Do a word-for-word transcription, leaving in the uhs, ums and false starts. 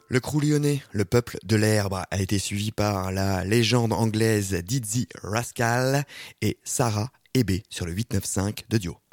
Le crew lyonnais, le peuple de l'herbe, a été suivi par la légende anglaise Dizzy Rascal et Sarah Ebbe sur le huit neuf cinq de Dio.